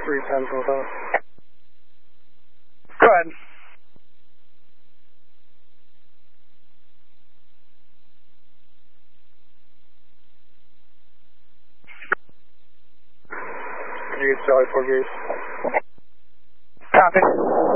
310 from phone. Go ahead. You get Charlie 4 Gauge. Copy.